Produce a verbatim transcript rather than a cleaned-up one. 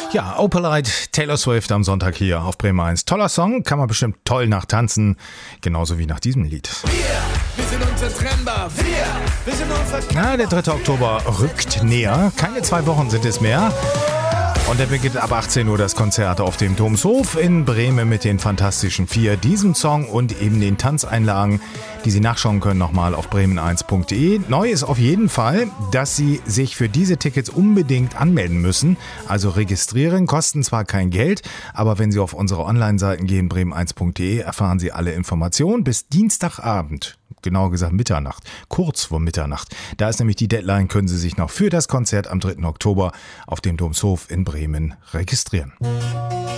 Ja, Opalite, Taylor Swift am Sonntag hier auf Bremen eins. Toller Song, kann man bestimmt toll nachtanzen, genauso wie nach diesem Lied. Wir, wir sind unzertrennbar. Wir, wir sind unverkennbar. Na, der dritte Oktober rückt näher. Keine zwei Wochen sind es mehr. Und dann beginnt ab achtzehn Uhr das Konzert auf dem Domshof in Bremen mit den Fantastischen Vier. Diesem Song und eben den Tanzeinlagen, die Sie nachschauen können, nochmal auf bremen eins punkt de. Neu ist auf jeden Fall, dass Sie sich für diese Tickets unbedingt anmelden müssen. Also registrieren, kosten zwar kein Geld, aber wenn Sie auf unsere Online-Seiten gehen, bremen eins punkt de, erfahren Sie alle Informationen bis Dienstagabend. Genauer gesagt Mitternacht, kurz vor Mitternacht. Da ist nämlich die Deadline, können Sie sich noch für das Konzert am dritten Oktober auf dem Domshof in Bremen registrieren.